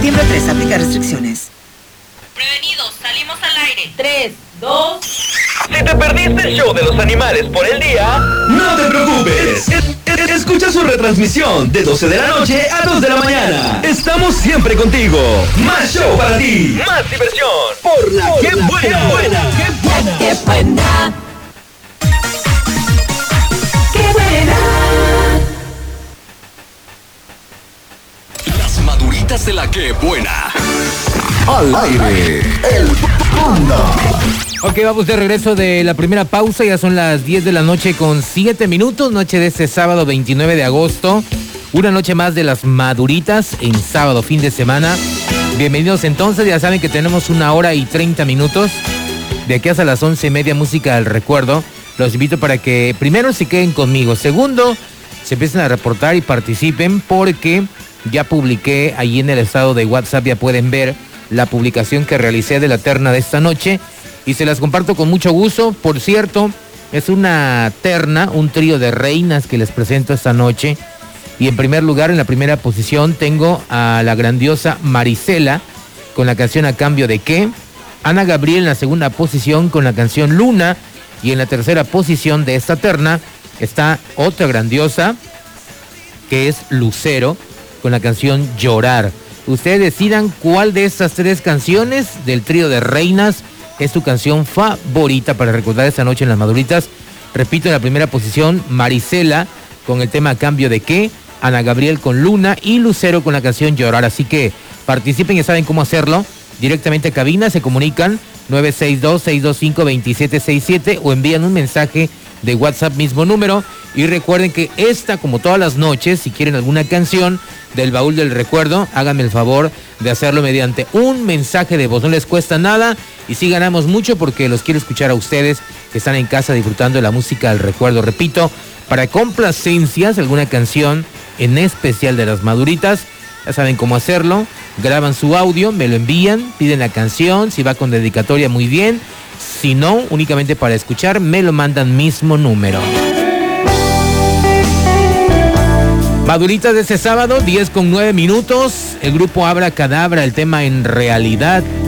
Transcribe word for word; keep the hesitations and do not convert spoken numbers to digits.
septiembre tres, aplica restricciones. Prevenidos, salimos al aire. tres, dos... Si te perdiste el show de los animales por el día, no te preocupes. Es, es, escucha su retransmisión de doce de la noche a dos de la mañana. Estamos siempre contigo. Más show para ti. Más diversión. Por la por que la buena, que buena. Qué buena. Qué buena. Qué buena. Las maduritas de la que buena. Al aire, el Panda. Ok, vamos de regreso de la primera pausa. Ya son las diez de la noche con siete minutos. Noche de este sábado veintinueve de agosto. Una noche más de las maduritas en sábado, fin de semana. Bienvenidos entonces. Ya saben que tenemos una hora y treinta minutos. De aquí hasta las once y media, música al recuerdo. Los invito para que primero se queden conmigo. Segundo, se empiecen a reportar y participen porque ya publiqué ahí en el estado de WhatsApp. Ya pueden ver la publicación que realicé de la terna de esta noche. Y se las comparto con mucho gusto. Por cierto, es una terna, un trío de reinas que les presento esta noche. Y en primer lugar, en la primera posición, tengo a la grandiosa Marisela con la canción ¿A cambio de qué? Ana Gabriel en la segunda posición con la canción Luna. Y en la tercera posición de esta terna está otra grandiosa que es Lucero con la canción Llorar. Ustedes decidan cuál de estas tres canciones del trío de reinas es tu canción favorita para recordar esta noche en las maduritas. Repito, en la primera posición, Marisela con el tema ¿A cambio de qué? Ana Gabriel con Luna y Lucero con la canción Llorar. Así que participen, ya saben cómo hacerlo. Directamente a cabina se comunican nueve seis dos, seis dos cinco, dos siete seis siete o envían un mensaje de WhatsApp, mismo número. Y recuerden que esta, como todas las noches, si quieren alguna canción del baúl del recuerdo, háganme el favor de hacerlo mediante un mensaje de voz. No les cuesta nada y sí ganamos mucho porque los quiero escuchar a ustedes que están en casa disfrutando de la música del recuerdo. Repito, para complacencias, alguna canción en especial de las maduritas, ya saben cómo hacerlo. Graban su audio, me lo envían, piden la canción, si va con dedicatoria muy bien. Si no, únicamente para escuchar, me lo mandan mismo número. Maduritas de este sábado, diez con nueve minutos. El grupo Abra Cadabra, el tema En Realidad.